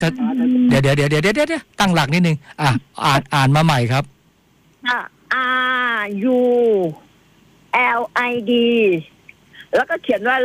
เดี๋ยวตั้งหลักนิดนึงอ่านมาใหม่ครับ RU LID แล้วก็เขียนว่า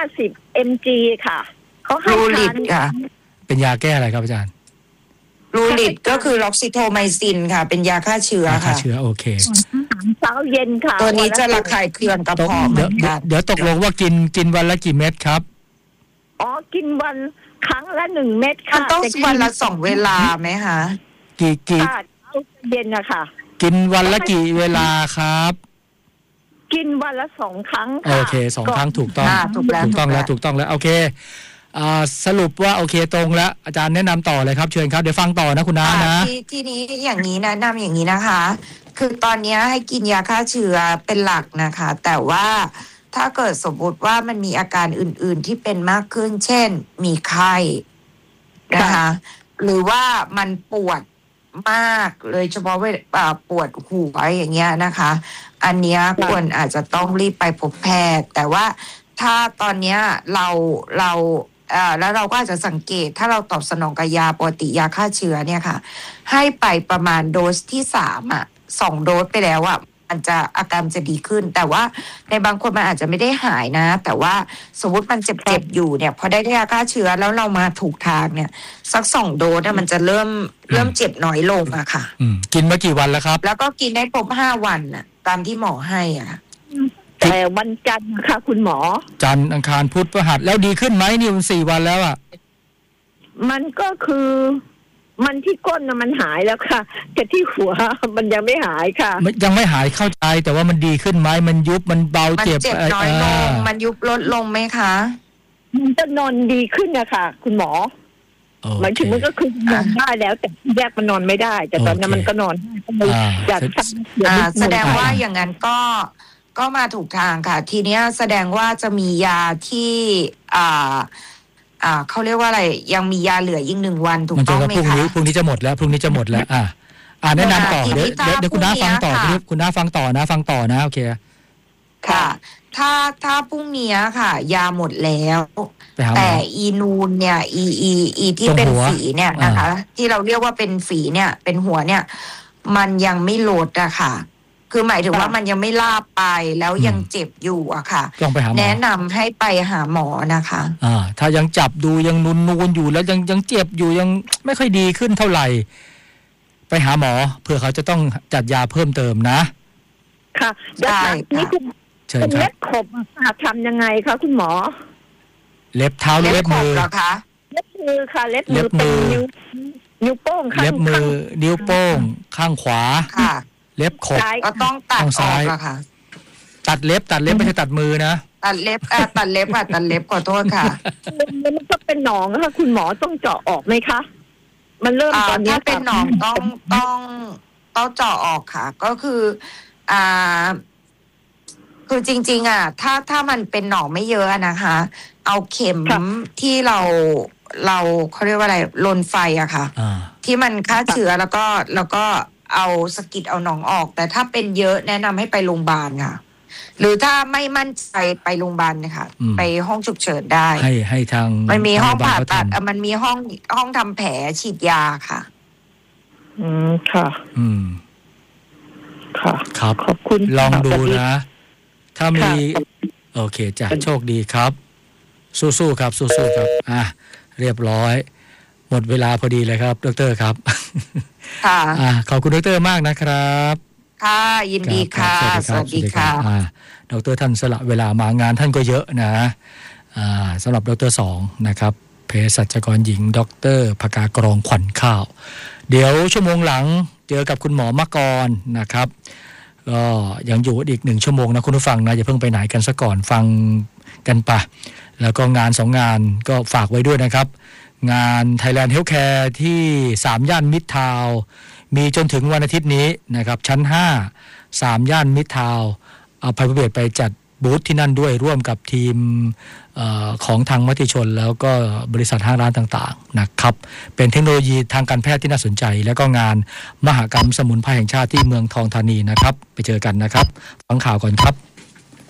150 mg ค่ะเขาให้ทานค่ะเป็นยาแก้อะไรครับอาจารย์รูลิดก็คือล็อกซิโทไมซินค่ะเป็นยาฆ่าเชื้อค่ะฆ่าเชื้อโอเคเช้าเย็นค่ะตัวนี้จะระคายเคืองกระเพาะเหมือนกันเดี๋ยวตกลงว่ากินวันละกี่เม็ดครับกินวันครั้งละ1เม็ดค่ะมันต้องวันละ2เวลาไหมคะกี่เย็นนะคะกินวันละกี่เวลาครับกินวันละ2ครั้งค่ะโอเค2ครั้งถูกต้องแล้วโอเคสรุปว่าโอเคตรงแล้วอาจารย์แนะนำต่อเลยครับเชิญครับเดี๋ยวฟังต่อนะคุณน้านะทีนี้อย่างนี้แนะนำอย่างนี้นะคะคือตอนนี้ให้กินยาฆ่าเชื้อเป็นหลักนะคะแต่ว่าถ้าเกิดสมมติว่ามันมีอาการอื่นๆที่เป็นมากขึ้นเช่นมีไข้นะคะหรือว่ามันปวดมากเลยเฉพาะปวดหัวอย่างเงี้ยนะคะอันเนี้ยควรอาจจะต้องรีบไปพบแพทย์แต่ว่าถ้าตอนเนี้ยเราแล้วเราก็อาจจะสังเกตถ้าเราตอบสนองกับยาปกติยาฆ่าเชื้อเนี่ยค่ะให้ไปประมาณโดสที่2 โดสไปแล้วมันจะอาการจะดีขึ้นแต่ว่าในบางคนมันอาจจะไม่ได้หายนะแต่ว่าสมมติมันเจ็บอยู่เนี่ยพอได้ยาฆ่าเชื้อแล้วเรามาถูกทางเนี่ยสัก2 โดสมันจะเริ่มเจ็บน้อยลงอะค่ะกินมากี่วันแล้วครับแล้วก็กินได้ครบ5 วันตามที่หมอให้แต่วันจันทร์ค่ะคุณหมอจันทร์อังคารพุธพฤหัสแล้วดีขึ้นไหมนี่มัน4 วันแล้วมันก็คือมันที่ก้นมันหายแล้วค่ะแต่ที่หัวมันยังไม่หายค่ะยังไม่หายเข้าใจแต่ว่ามันดีขึ้นไหมมันยุบมันเบาเจ็บน้อยลงมันยุบลดลงไหมคะมันจะนอนดีขึ้นนะคะคุณหมอหมายถึงมันก็คือนอนได้แล้วแต่แยกมันนอนไม่ได้แต่ตอนนั้นมันก็นอนอยากแสดงว่าอย่างนั้นก็มาถูกทางค่ะทีเนี้ยแสดงว่าจะมียาที่เขาเรียกว่าอะไรยังมียาเหลืออีก1 วันถูกต้องไหมคะพรุ่งนี้จะหมดแล้วแนะนำต่อเดี๋ยวคุณน้าฟังต่อคุณน้าฟังต่อนะโอเคค่ะถ้าพรุ่งนี้ค่ะยาหมดแล้วแต่อีนูนเนี่ยอีที่เป็นฝีเนี่ยนะคะที่เราเรียกว่าเป็นฝีเนี่ยเป็นหัวเนี่ยมันยังไม่ลดอะค่ะคือหมายถึงว่ามันยังไม่ลาบไปแล้วยังเจ็บอยู่อะค่ะแนะนำให้ไปหาหมอนะคะถ้ายังจับดูยังนูนอยู่แล้วยังเจ็บอยู่ยังไม่ค่อยดีขึ้นเท่าไหร่ไปหาหมอเพื่อเขาจะต้องจัดยาเพิ่มเติมนะค่ะได้นี่คุณเชิญครับเล็บขบทำยังไงคะคุณหมอเล็บเท้าเล็บมือเหรอคะเล็บมือค่ะเล็บมือเป็นนิ้วโป้งข้างเล็บมือนิ้วโป้งข้างขวาค่ะเล็บขบก็ต้องตัดออกค่ะตัดเล็บไม่ใช่ตัดมือนะตัดเล็บตัดเล็บขอโทษค่ะมันก็เป็นหนองค่ะคุณหมอต้องเจาะออกไหมคะมันเริ่มตอนนี้ถ้าเป็นหนองต้องเจาะออกค่ะก็คือคือจริงๆถ้ามันเป็นหนองไม่เยอะนะคะเอาเข็มที่เราเขาเรียกว่าอะไรลนไฟอะค่ะที่มันฆ่าเชื้อแล้วก็เอาสกิดเอาหนองออกแต่ถ้าเป็นเยอะแนะนำให้ไปโรงพยาบาลค่ะหรือถ้าไม่มั่นใจไปโรงพยาบาลนะคะไปห้องฉุกเฉินได้ให้ทางมันมีห้องผ่าตัดมันมีห้องทำแผลฉีดยาค่ะค่ะค่ะครับขอบคุณลองดูนะถ้ามีโอเคจ้ะโชคดีครับสู้ๆครับสู้ๆครับเรียบร้อยหมดเวลาพอดีเลยครับดร.ครับค่ะขอบคุณดร.มากนะครับค่ะยินดีค่ะสวัสดีค่ะดร.ท่านสละเวลามางานท่านก็เยอะนะสำหรับดร. 2นะครับเภสัชกรหญิงดร.ภกากรองขวัญข้าวเดี๋ยวชั่วโมงหลังเจอกับคุณหมอมกรนะครับก็ยังอยู่อีก1 ชั่วโมงนะคุณผู้ฟังนะอย่าเพิ่งไปไหนกันซะก่อนฟังกันไปแล้วก็งาน2 งานก็ฝากไว้ด้วยนะครับงาน Thailand Healthcare ที่3 ย่านมิตรทาวน์มีจนถึงวันอาทิตย์นี้นะครับชั้น5 3 ย่านมิตรทาวน์เอาภัยพิบัติไปจัดบูธที่นั่นด้วยร่วมกับทีมของทางมติชนแล้วก็บริษัทห้างร้านต่างๆนะครับเป็นเทคโนโลยีทางการแพทย์ที่น่าสนใจแล้วก็งานมหกรรมสมุนไพรแห่งชาติที่เมืองทองธานีนะครับไปเจอกันนะครับฟังข่าวก่อนครับ